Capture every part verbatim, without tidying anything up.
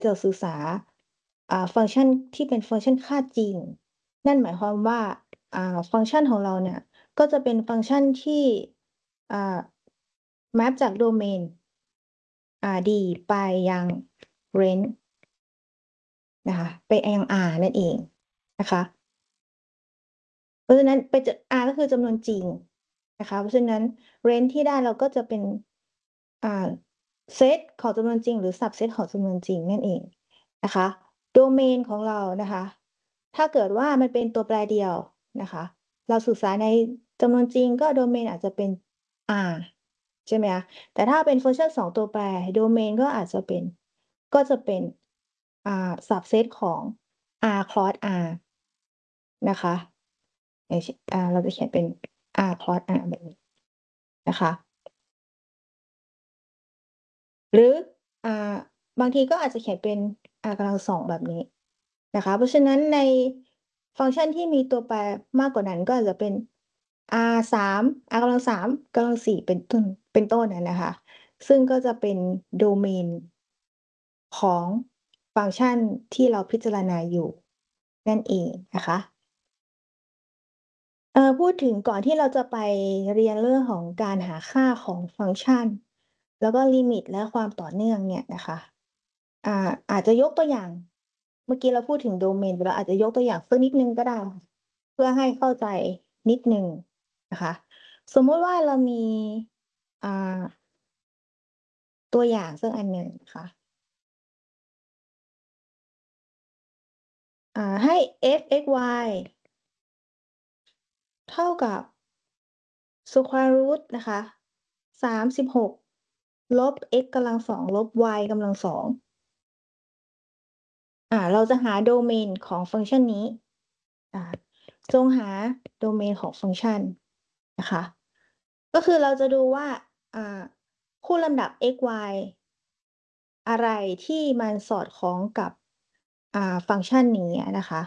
จะศึกษาอ่าฟังก์ชันที่เป็นฟังก์ชันค่าจริงนั่นหมายความว่าอ่าฟังก์ชันของเราเนี่ยก็จะเป็นฟังก์ชันที่อ่า map จากโดเมนอ่า D ไปยัง range นะคะไปยัง R นั่นเองนะคะเพราะฉะนั้นไปจะ R ก็คือจำนวนจริงนะคะเพราะฉะนั้น range ที่ได้เราก็จะเป็นอ่าเซตของจำนวนจริงหรือ subset ของจำนวนจริงนั่นเองนะคะโดเมนของเรานะคะถ้าเกิดว่ามันเป็นตัวแปรเดียวนะคะเราศึกษาในจำนวนจริงก็โดเมนอาจจะเป็น R ใช่ไหมคะแต่ถ้าเป็นฟังก์ชันสองตัวแปรโดเมนก็อาจจะเป็นก็จะเป็นอ่า subset ของ R cross R นะคะอย่างเช่นอ่าเราจะเขียนเป็น R cross R แบบนี้นะคะ หรืออ่าบางทีก็อาจจะเขียนเป็น r กำลังสองแบบนี้นะคะเพราะฉะนั้นในฟังก์ชันที่มีตัวแปรมากกว่านั้นก็อาจจะเป็น r สาม r กำลังสามกำลังสี่เป็นต้นเป็นต้นอะนะคะซึ่งก็จะเป็นโดเมนของฟังก์ชันที่เราพิจารณาอยู่นั่นเองนะคะเอ่อพูดถึงก่อนที่เราจะไปเรียนเรื่องของการหาค่าของฟังก์ชันแล้วก็ลิมิตและความต่อเนื่องเนี่ยนะคะ อ่าอาจจะยกตัวอย่างเมื่อกี้เราพูดถึงโดเมนไปแล้วอาจจะยกตัวอย่างสักนิดหนึ่งก็ได้เพื่อให้เข้าใจนิดหนึ่งนะคะสมมุติว่าเรามีอ่าตัวอย่างสักอันหนึ่งนะคะอ่าให้ f(x,y) เท่ากับ square root นะคะสามสิบหกลบ x กำลังสองลบ y กำลังสองอ่าเราจะหาโดเมนของฟังก์ชันนี้อ่าจงหาโดเมนของฟังก์ชันนะคะก็คือเราจะดูว่าอ่าคู่ลำดับ x y อะไรที่มันสอดคล้องกับอ่าฟังก์ชันนี้อะนะคะ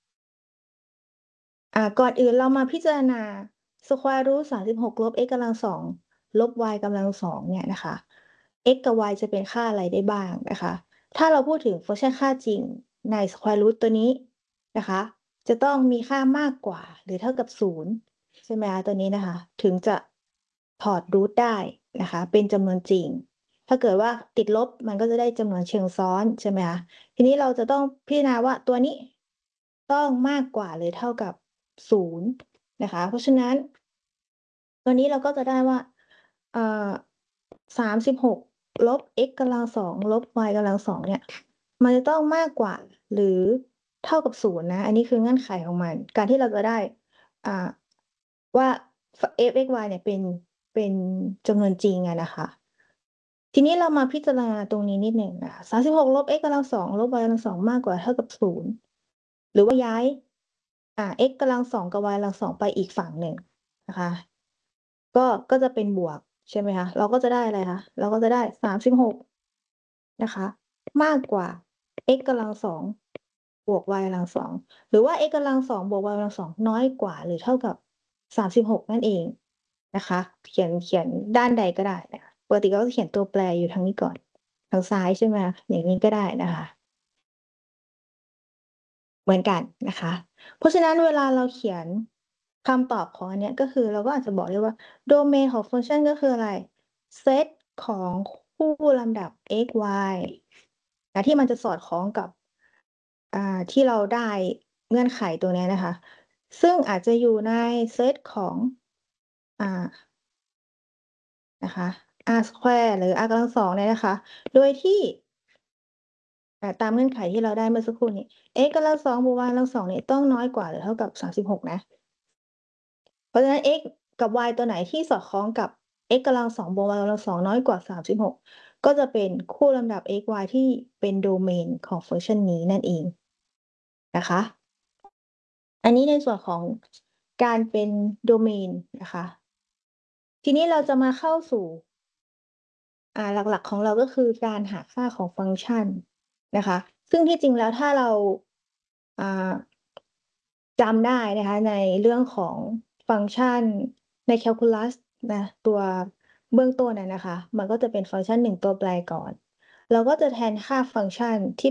อ่าก่อนอื่นเรามาพิจารณา square root สามสิบหกลบ x กำลังสองลบ y กำลังสองเนี่ยนะคะ x กับ y จะเป็นค่าอะไรได้บ้างนะคะถ้าเราพูดถึงฟังก์ชันค่าจริงใน square root ตัวนี้นะคะจะต้องมีค่ามากกว่าหรือเท่ากับศูนย์ใช่ไหมคะตัวนี้นะคะถึงจะถอดรูทได้นะคะเป็นจำนวนจริงถ้าเกิดว่าติดลบมันก็จะได้จำนวนเชิงซ้อนใช่ไหมคะทีนี้เราจะต้องพิจารณาว่าตัวนี้ต้องมากกว่าหรือเท่ากับศูนย์นะคะเพราะฉะนั้นตัวนี้เราก็จะได้ว่าเอ่อสามสิบหกลบ x กำลังสองลบ y กำลังสองเนี่ยมันจะต้องมากกว่าหรือเท่ากับศูนย์นะอันนี้คือเงื่อนไขของมันการที่เราจะได้อ่าว่าฟ f(x,y) เนี่ยเป็นเป็นจำนวนจริงอะนะคะทีนี้เรามาพิจารณาตรงนี้นิดหนึ่งนะคะสามสิบหกลบ x กำลังสองลบ y กำลังสองมากกว่าเท่ากับศูนย์หรือว่าย้ายอ่า x กำลังสองกับ y กำลังสองไปอีกฝั่งหนึ่งนะคะ ก็ก็จะเป็นบวกใช่ไหมคะเราก็จะได้อะไรคะเราก็จะได้สามสิบหกนะคะมากกว่า x กำลังสองบวก y กำลังสองหรือว่า x กำลังสองบวก y กำลังสองน้อยกว่าหรือเท่ากับสามสิบหกนั่นเองนะคะเขียนเขียนด้านใดก็ได้นะคะปกติก็จะเขียนตัวแปรอยู่ทางนี้ก่อนทางซ้ายใช่ไหมคะอย่างงี้ก็ได้นะคะ เหมือนกันนะคะเพราะฉะนั้นเวลาเราเขียนคำตอบของอันเนี้ยก็คือเราก็อาจจะบอกได้ว่าโดเมนของฟังก์ชันก็คืออะไรเซตของคู่ลำดับ x y นะที่มันจะสอดคล้องกับอ่าที่เราได้เงื่อนไขตัวเนี้ยนะคะซึ่งอาจจะอยู่ในเซตของอ่านะคะ r square หรือ r กำลังสองเนี่ยนะคะโดยที่ อ่าตามเงื่อนไขที่เราได้เมื่อสักครู่นี้ x กำลังสองบวก y กำลังสองเนี่ยต้องน้อยกว่าหรือเท่ากับสามสิบหกนะเพราะฉะนั้น x กับ y ตัวไหนที่สอดคล้องกับ x กำลังสองบวก y กำลังสองน้อยกว่าสามสิบหกก็จะเป็นคู่ลำดับ x y ที่เป็นโดเมนของฟังก์ชันนี้นั่นเองนะคะอันนี้ในส่วนของการเป็นโดเมนนะคะทีนี้เราจะมาเข้าสู่อ่าหลักๆของเราก็คือการหาค่าของฟังก์ชันนะคะซึ่งที่จริงแล้วถ้าเราอ่า จำได้นะคะในเรื่องของฟังก์ชันในแคลคูลัสนะตัวเบื้องต้นอะนะคะมันก็จะเป็นฟังก์ชันหนึ่งตัวแปรก่อนเราก็จะแทนค่าฟังก์ชันที่